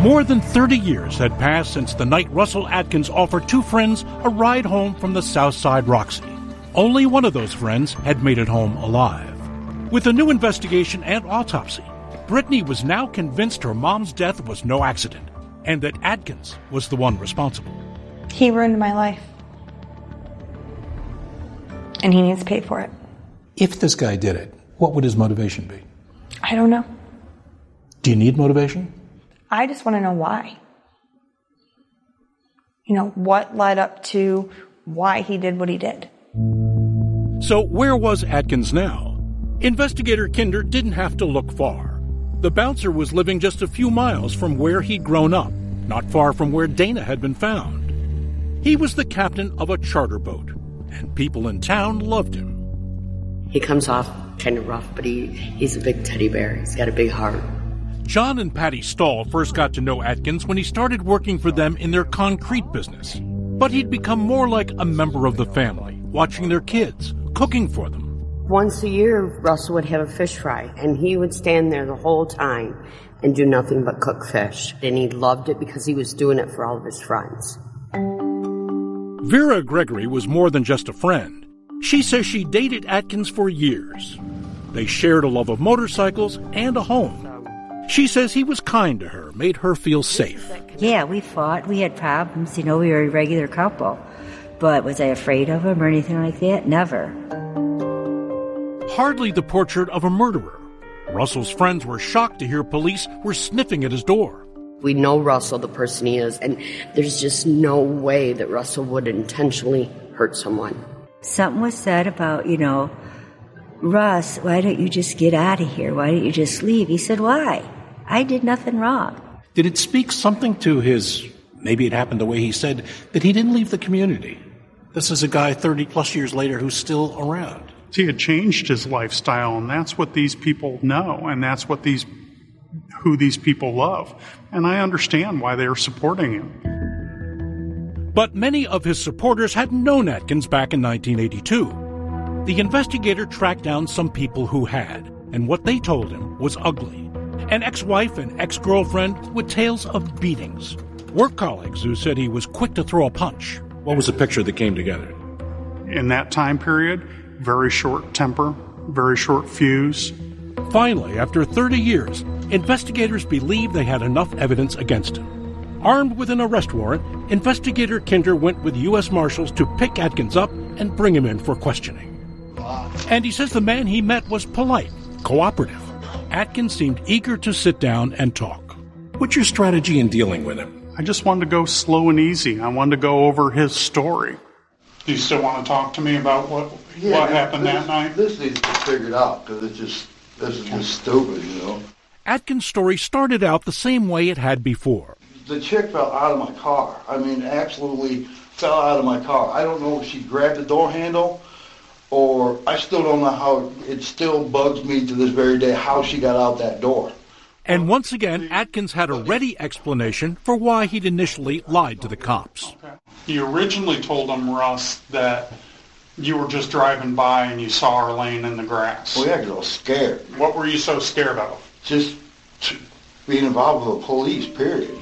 More than 30 years had passed since the night Russell Atkins offered two friends a ride home from the Southside Roxy. Only one of those friends had made it home alive. With a new investigation and autopsy, Brittany was now convinced her mom's death was no accident and that Atkins was the one responsible. He ruined my life. And he needs to pay for it. If this guy did it, what would his motivation be? I don't know. Do you need motivation? I just want to know why. You know, what led up to why he did what he did. So where was Atkins now? Investigator Kinder didn't have to look far. The bouncer was living just a few miles from where he'd grown up, not far from where Dana had been found. He was the captain of a charter boat, and people in town loved him. He comes off kind of rough, but he's a big teddy bear. He's got a big heart. John and Patty Stahl first got to know Atkins when he started working for them in their concrete business. But he'd become more like a member of the family, watching their kids, cooking for them. Once a year, Russell would have a fish fry, and he would stand there the whole time and do nothing but cook fish. And he loved it because he was doing it for all of his friends. Vera Gregory was more than just a friend. She says she dated Atkins for years. They shared a love of motorcycles and a home. She says he was kind to her, made her feel safe. Yeah, we fought. We had problems. You know, we were a regular couple. But was I afraid of him or anything like that? Never. Hardly the portrait of a murderer. Russell's friends were shocked to hear police were sniffing at his door. We know Russell, the person he is, and there's just no way that Russell would intentionally hurt someone. Something was said about, you know, Russ, why don't you just get out of here? Why don't you just leave? He said, why? I did nothing wrong. Did it speak something to his, maybe it happened the way he said, that he didn't leave the community? This is a guy 30 plus years later who's still around. He had changed his lifestyle, and that's what these people know, and that's what who these people love. And I understand why they're supporting him. But many of his supporters had known Atkins back in 1982. The investigator tracked down some people who had, and what they told him was ugly. An ex-wife and ex-girlfriend with tales of beatings. Work colleagues who said he was quick to throw a punch. What was the picture that came together? In that time period, very short temper, very short fuse. Finally, after 30 years, investigators believed they had enough evidence against him. Armed with an arrest warrant, Investigator Kinder went with U.S. Marshals to pick Atkins up and bring him in for questioning. And he says the man he met was polite, cooperative. Atkins seemed eager to sit down and talk. What's your strategy in dealing with him? I just wanted to go slow and easy. I wanted to go over his story. Do you still want to talk to me about what happened that night? This needs to be figured out, because this is just stupid, you know. Atkins' story started out the same way it had before. The chick fell out of my car. I mean, absolutely fell out of my car. I don't know if she grabbed the door handle, or I still don't know how. It still bugs me to this very day how she got out that door. And once again, Atkins had a ready explanation for why he'd initially lied to the cops. Okay. You originally told them, Russ, that you were just driving by and you saw her laying in the grass. Well, yeah, because I was scared. What were you so scared of? Just being involved with the police, period.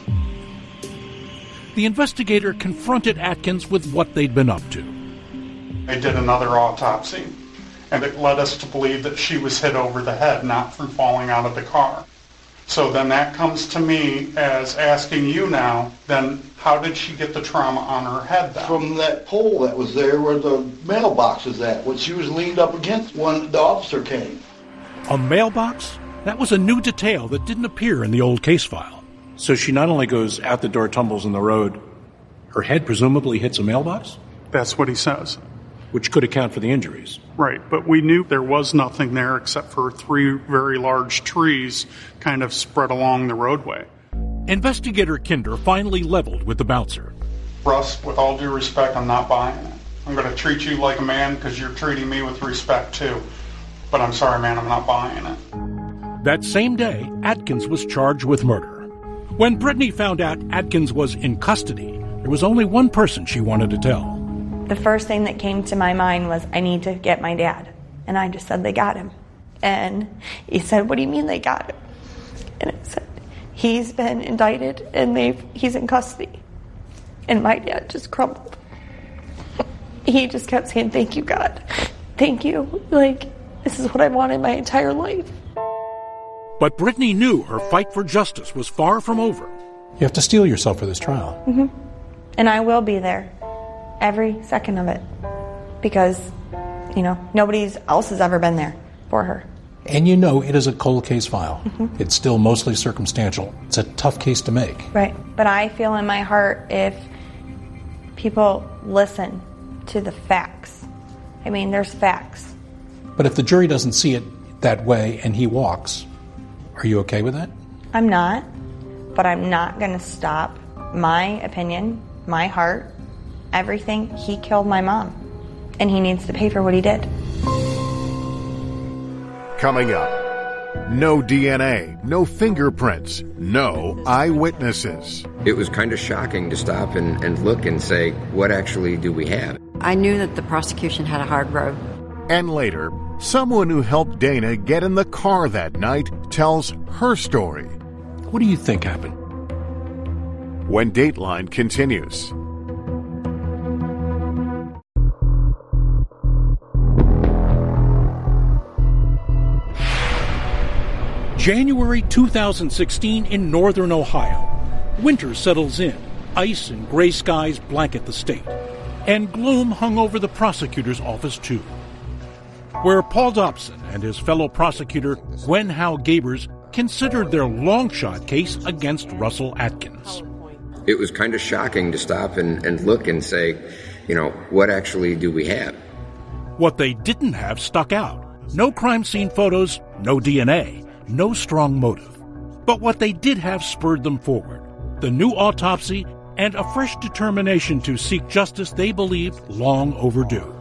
The investigator confronted Atkins with what they'd been up to. They did another autopsy, and it led us to believe that she was hit over the head, not from falling out of the car. So then that comes to me as asking you now, then how did she get the trauma on her head then? From that pole that was there where the mailbox is at, when she was leaned up against when the officer came. A mailbox? That was a new detail that didn't appear in the old case file. So she not only goes out the door, tumbles in the road, her head presumably hits a mailbox? That's what he says. Which could account for the injuries. Right, but we knew there was nothing there except for 3 very large trees kind of spread along the roadway. Investigator Kinder finally leveled with the bouncer. Russ, with all due respect, I'm not buying it. I'm going to treat you like a man because you're treating me with respect too. But I'm sorry, man, I'm not buying it. That same day, Atkins was charged with murder. When Brittany found out Atkins was in custody, there was only one person she wanted to tell. The first thing that came to my mind was, I need to get my dad. And I just said, they got him. And he said, what do you mean they got him? And I said, He's been indicted and he's in custody. And my dad just crumbled. He just kept saying, "Thank you, God. Thank you. Like, this is what I wanted my entire life." But Brittany knew her fight for justice was far from over. You have to steel yourself for this trial. Mm-hmm. And I will be there every second of it. Because, nobody else has ever been there for her. And it is a cold case file. Mm-hmm. It's still mostly circumstantial. It's a tough case to make. Right. But I feel in my heart if people listen to the facts. I mean, there's facts. But if the jury doesn't see it that way and he walks, are you okay with that? I'm not. But I'm not going to stop my opinion, my heart, everything. He killed my mom. And he needs to pay for what he did. Coming up, no DNA, no fingerprints, no eyewitnesses. It was kind of shocking to stop and look and say, what actually do we have? I knew that the prosecution had a hard road. And later, someone who helped Dana get in the car that night tells her story. What do you think happened? When Dateline continues. January 2016 in northern Ohio. Winter settles in. Ice and gray skies blanket the state. And gloom hung over the prosecutor's office, too. Where Paul Dobson and his fellow prosecutor, Gwen Howe-Gabers, considered their long-shot case against Russell Atkins. It was kind of shocking to stop and look and say, what actually do we have? What they didn't have stuck out. No crime scene photos, no DNA. No strong motive. But what they did have spurred them forward. The new autopsy and a fresh determination to seek justice they believed long overdue.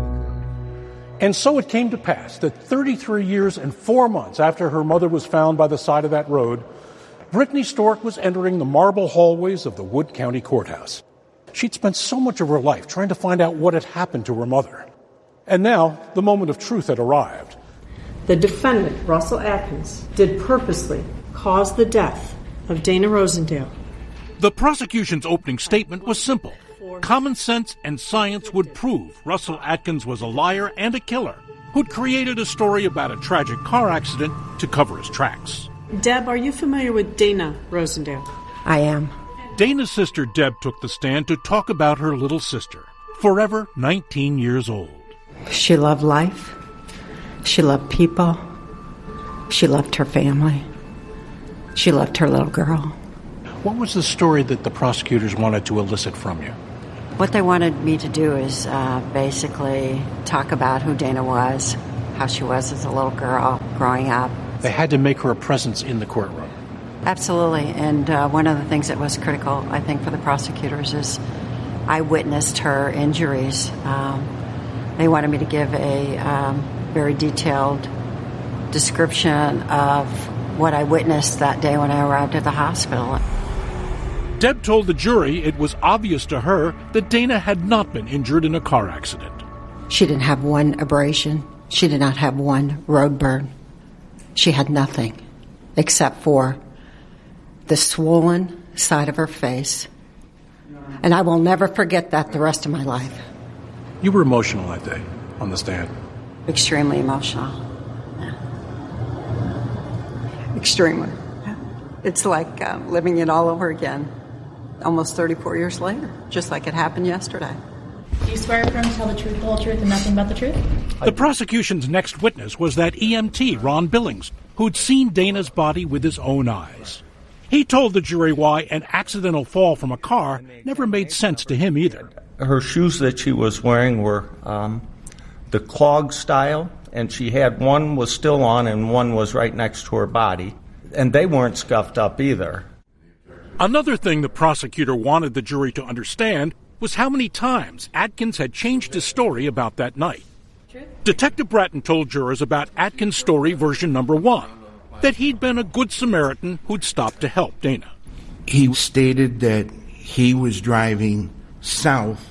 And so it came to pass that 33 years and 4 months after her mother was found by the side of that road, Brittany Stork was entering the marble hallways of the Wood County Courthouse. She'd spent so much of her life trying to find out what had happened to her mother. And now the moment of truth had arrived. The defendant, Russell Atkins, did purposely cause the death of Dana Rosendale. The prosecution's opening statement was simple. Common sense and science would prove Russell Atkins was a liar and a killer who'd created a story about a tragic car accident to cover his tracks. Deb, are you familiar with Dana Rosendale? I am. Dana's sister Deb took the stand to talk about her little sister, forever 19 years old. She loved life. She loved people. She loved her family. She loved her little girl. What was the story that the prosecutors wanted to elicit from you? What they wanted me to do is basically talk about who Dana was, how she was as a little girl growing up. They had to make her a presence in the courtroom. Absolutely. And one of the things that was critical, I think, for the prosecutors is I witnessed her injuries. They wanted me to give a very detailed description of what I witnessed that day when I arrived at the hospital. Deb told the jury it was obvious to her that Dana had not been injured in a car accident. She didn't have one abrasion. She did not have one road burn. She had nothing except for the swollen side of her face. And I will never forget that the rest of my life. You were emotional that day on the stand. Extremely emotional. Yeah. Extremely. It's like living it all over again, almost 34 years later, just like it happened yesterday. Do you swear affirm to tell the truth, the whole truth, and nothing but the truth? The prosecution's next witness was that EMT, Ron Billings, who'd seen Dana's body with his own eyes. He told the jury why an accidental fall from a car never made sense to him either. Her shoes that she was wearing were the clog style, and she had one was still on and one was right next to her body, and they weren't scuffed up either. Another thing the prosecutor wanted the jury to understand was how many times Atkins had changed his story about that night. Detective Bratton told jurors about Atkins' story version number 1, that he'd been a good Samaritan who'd stopped to help Dana. He stated that he was driving south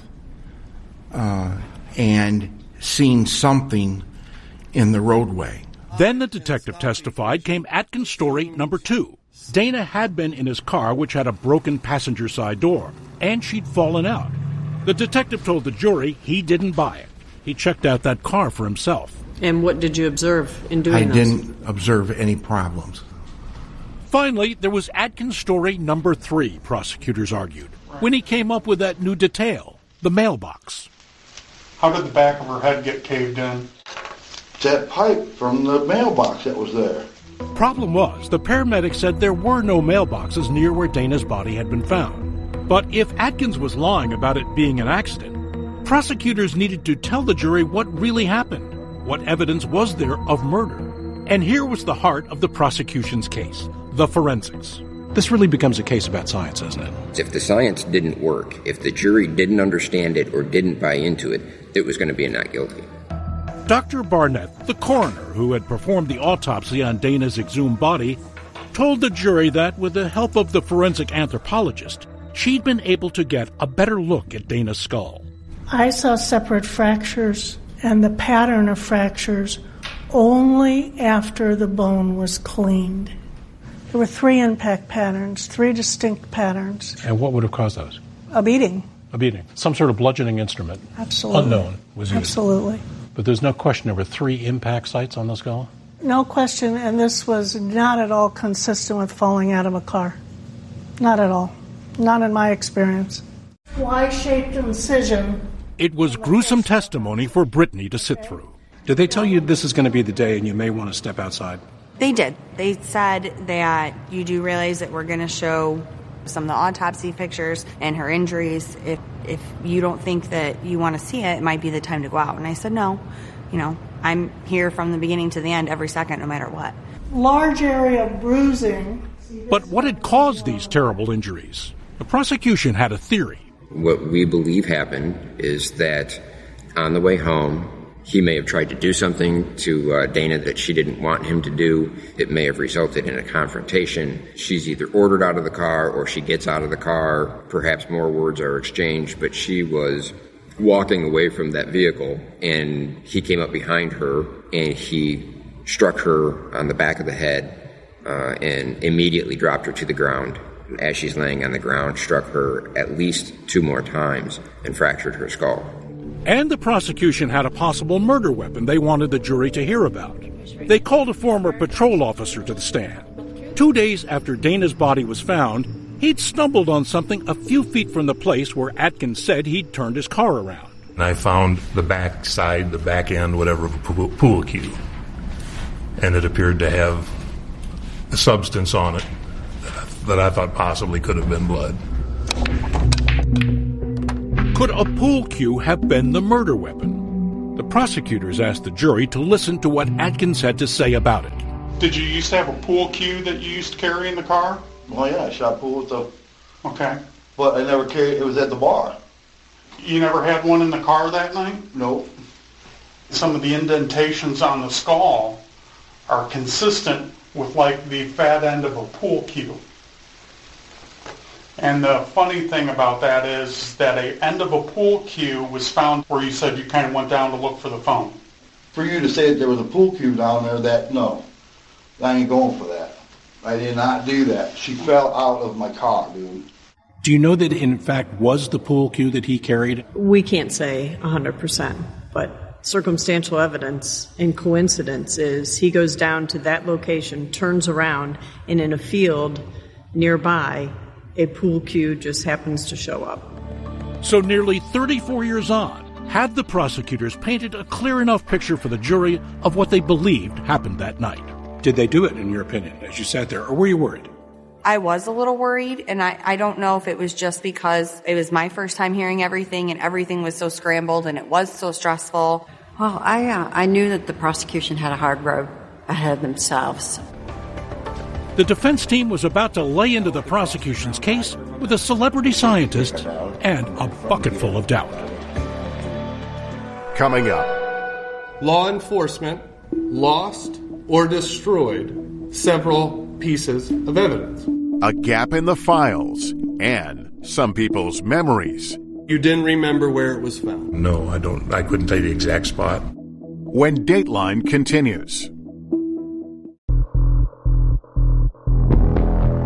and seen something in the roadway. Then the detective testified came Atkins' story number 2, Dana had been in his car, which had a broken passenger side door, and she'd fallen out. The detective told the jury he didn't buy it. He checked out that car for himself. And what did you observe in doing this? I didn't observe any problems. Finally, there was Atkins' story number 3, prosecutors argued, when he came up with that new detail, the mailbox. How did the back of her head get caved in? That pipe from the mailbox that was there. Problem was, the paramedics said there were no mailboxes near where Dana's body had been found. But if Atkins was lying about it being an accident, prosecutors needed to tell the jury what really happened. What evidence was there of murder? And here was the heart of the prosecution's case, the forensics. This really becomes a case about science, isn't it? If the science didn't work, if the jury didn't understand it or didn't buy into it, it was going to be a not guilty. Dr. Barnett, the coroner who had performed the autopsy on Dana's exhumed body, told the jury that with the help of the forensic anthropologist, she'd been able to get a better look at Dana's skull. I saw separate fractures and the pattern of fractures only after the bone was cleaned. There were 3 impact patterns, 3 distinct patterns. And what would have caused those? A beating. A beating. Some sort of bludgeoning instrument. Absolutely. Unknown was used. Absolutely. But there's no question there were 3 impact sites on the skull? No question, and this was not at all consistent with falling out of a car. Not at all. Not in my experience. Y-shaped incision. It was gruesome testimony for Brittany to sit through. Did they tell you this is going to be the day and you may want to step outside? They did. They said that you do realize that we're going to show some of the autopsy pictures and her injuries. If you don't think that you want to see it, it might be the time to go out. And I said, no, I'm here from the beginning to the end every second, no matter what. Large area bruising. But what had caused these terrible injuries? The prosecution had a theory. What we believe happened is that on the way home, he may have tried to do something to Dana that she didn't want him to do. It may have resulted in a confrontation. She's either ordered out of the car or she gets out of the car. Perhaps more words are exchanged, but she was walking away from that vehicle and he came up behind her and he struck her on the back of the head and immediately dropped her to the ground. As she's laying on the ground, struck her at least 2 more times and fractured her skull. And the prosecution had a possible murder weapon they wanted the jury to hear about. They called a former patrol officer to the stand. 2 days after Dana's body was found, he'd stumbled on something a few feet from the place where Atkins said he'd turned his car around. And I found the back side, the back end, whatever, of a pool cue. And it appeared to have a substance on it that I thought possibly could have been blood. Could a pool cue have been the murder weapon? The prosecutors asked the jury to listen to what Atkins had to say about it. Did you used to have a pool cue that you used to carry in the car? Well, yeah, I shot pool with the... Okay. But I never carried... It was at the bar. You never had one in the car that night? Nope. Some of the indentations on the skull are consistent with like the fat end of a pool cue. And the funny thing about that is that an end of a pool cue was found where you said you kind of went down to look for the phone. For you to say that there was a pool cue down there, no. I ain't going for that. I did not do that. She fell out of my car, dude. Do you know that it in fact was the pool cue that he carried? We can't say 100%, but circumstantial evidence and coincidence is he goes down to that location, turns around, and in a field nearby, a pool cue just happens to show up. So nearly 34 years on, had the prosecutors painted a clear enough picture for the jury of what they believed happened that night? Did they do it, in your opinion, as you sat there, or were you worried? I was a little worried, and I don't know if it was just because it was my first time hearing everything, and everything was so scrambled, and it was so stressful. Well, I knew that the prosecution had a hard road ahead of themselves. The defense team was about to lay into the prosecution's case with a celebrity scientist and a bucketful of doubt. Coming up. Law enforcement lost or destroyed several pieces of evidence. A gap in the files and some people's memories. You didn't remember where it was found? No, I don't. I couldn't tell you the exact spot. When Dateline continues.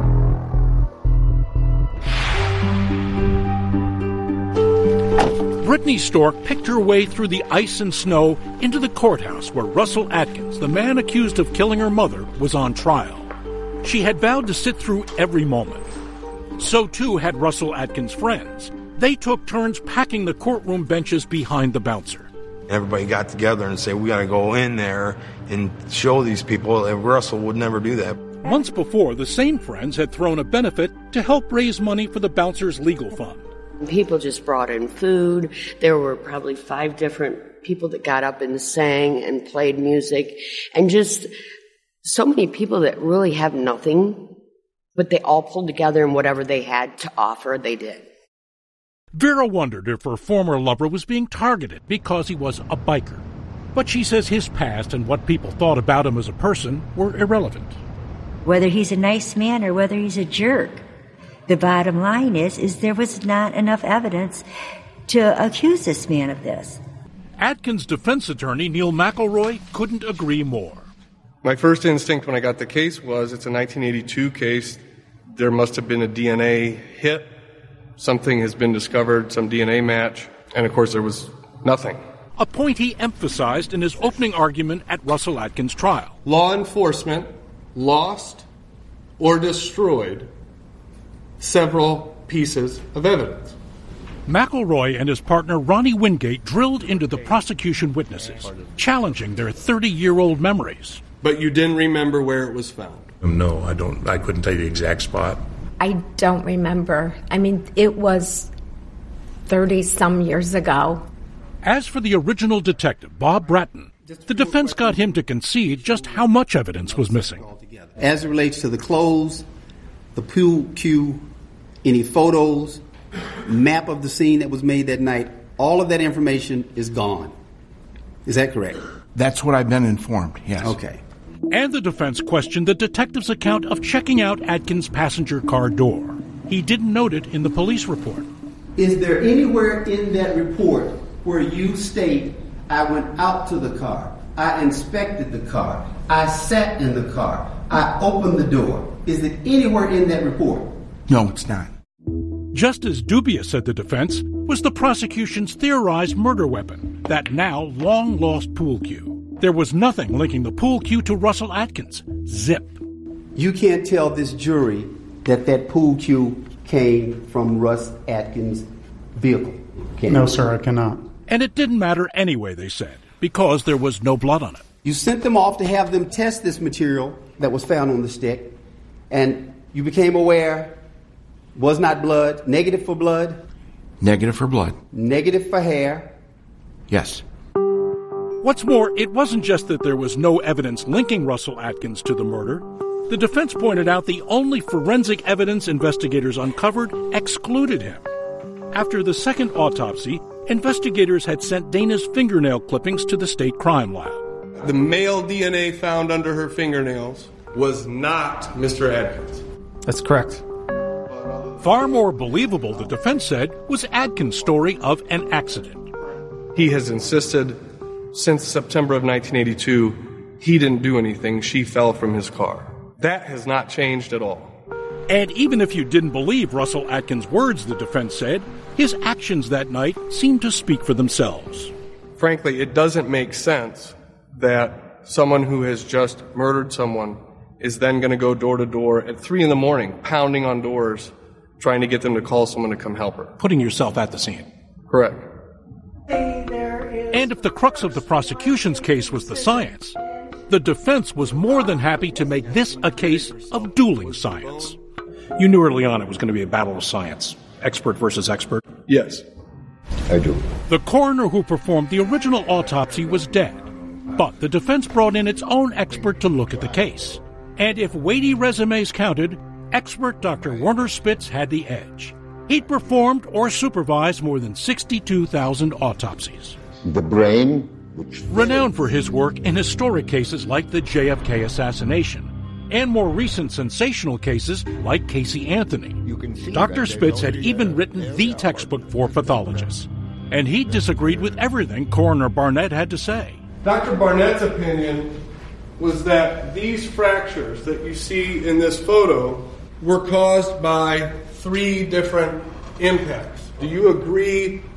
Brittany Stork picked her way through the ice and snow into the courthouse where Russell Atkins, the man accused of killing her mother, was on trial. She had vowed to sit through every moment. So too had Russell Atkins' friends. They took turns packing the courtroom benches behind the bouncer. Everybody got together and said, we got to go in there and show these people, and Russell would never do that. Months before, the same friends had thrown a benefit to help raise money for the bouncer's legal fund. People just brought in food. There were probably 5 different people that got up and sang and played music, and just so many people that really have nothing, but they all pulled together, and whatever they had to offer, they did. Vera wondered if her former lover was being targeted because he was a biker. But she says his past and what people thought about him as a person were irrelevant. Whether he's a nice man or whether he's a jerk, the bottom line is there was not enough evidence to accuse this man of this. Atkins' defense attorney, Neil McElroy, couldn't agree more. My first instinct when I got the case was it's a 1982 case. There must have been a DNA hit. Something has been discovered, some DNA match, and of course there was nothing. A point he emphasized in his opening argument at Russell Atkins' trial. Law enforcement lost or destroyed several pieces of evidence. McElroy and his partner Ronnie Wingate drilled into the prosecution witnesses, challenging their 30-year-old memories. But you didn't remember where it was found? No, I don't. I couldn't tell you the exact spot. I don't remember. I mean, it was 30-some years ago. As for the original detective, Bob Bratton, the defense got him to concede just how much evidence was missing. As it relates to the clothes, the pool cue, any photos, map of the scene that was made that night, all of that information is gone. Is that correct? That's what I've been informed, yes. Okay. And the defense questioned the detective's account of checking out Atkins' passenger car door. He didn't note it in the police report. Is there anywhere in that report where you state, I went out to the car, I inspected the car, I sat in the car, I opened the door? Is it anywhere in that report? No, it's not. Just as dubious, said the defense, was the prosecution's theorized murder weapon, that now long-lost pool cue. There was nothing linking the pool cue to Russell Atkins. Zip. You can't tell this jury that pool cue came from Russ Atkins' vehicle. No, sir, I cannot. And it didn't matter anyway, they said, because there was no blood on it. You sent them off to have them test this material that was found on the stick, and you became aware was not blood, negative for blood. Negative for blood. Negative for hair. Yes. What's more, it wasn't just that there was no evidence linking Russell Atkins to the murder. The defense pointed out the only forensic evidence investigators uncovered excluded him. After the second autopsy, investigators had sent Dana's fingernail clippings to the state crime lab. The male DNA found under her fingernails was not Mr. Atkins. That's correct. Far more believable, the defense said, was Atkins' story of an accident. He has insisted since September of 1982, he didn't do anything. She fell from his car. That has not changed at all. And even if you didn't believe Russell Atkins' words, the defense said, his actions that night seemed to speak for themselves. Frankly, it doesn't make sense that someone who has just murdered someone is then going to go door to door at 3 a.m, pounding on doors, trying to get them to call someone to come help her. Putting yourself at the scene. Correct. And if the crux of the prosecution's case was the science, the defense was more than happy to make this a case of dueling science. You knew early on it was going to be a battle of science. Expert versus expert? Yes. I do. The coroner who performed the original autopsy was dead, but the defense brought in its own expert to look at the case. And if weighty resumes counted, expert Dr. Werner Spitz had the edge. He'd performed or supervised more than 62,000 autopsies. The brain, renowned for his work in historic cases like the JFK assassination, and more recent sensational cases like Casey Anthony. Dr. Spitz had even written the textbook for pathologists, and he disagreed with everything Coroner Barnett had to say. Dr. Barnett's opinion was that these fractures that you see in this photo were caused by 3 different impacts. Do you agree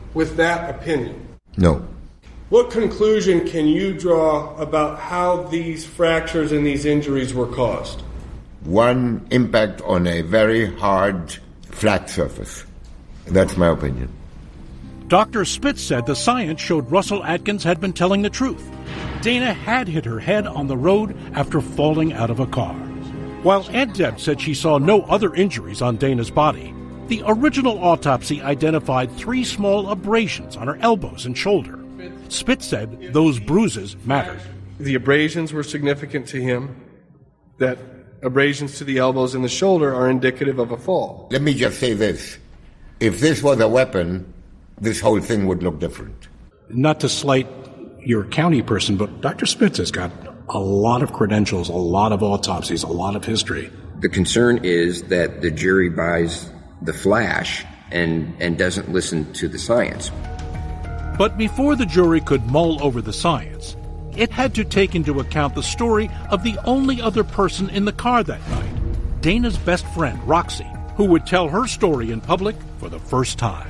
with that opinion? No. What conclusion can you draw about how these fractures and these injuries were caused? One impact on a very hard, flat surface. That's my opinion. Dr. Spitz said the science showed Russell Atkins had been telling the truth. Dana had hit her head on the road after falling out of a car. While Aunt Deb said she saw no other injuries on Dana's body, the original autopsy identified 3 small abrasions on her elbows and shoulder. Spitz said those bruises mattered. The abrasions were significant to him, that abrasions to the elbows and the shoulder are indicative of a fall. Let me just say this. If this was a weapon, this whole thing would look different. Not to slight your county person, but Dr. Spitz has got a lot of credentials, a lot of autopsies, a lot of history. The concern is that the jury buys the flash and doesn't listen to the science. But before the jury could mull over the science, it had to take into account the story of the only other person in the car that night, Dana's best friend, Roxy, who would tell her story in public for the first time.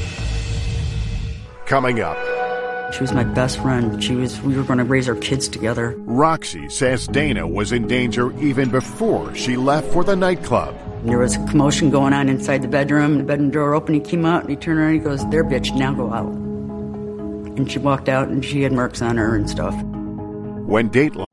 Coming up. She was my best friend. We were going to raise our kids together. Roxy says Dana was in danger even before she left for the nightclub. There was a commotion going on inside the bedroom. The bedroom door opened. He came out and he turned around and he goes, "There, bitch, now go out." And she walked out and she had marks on her and stuff. When Dateline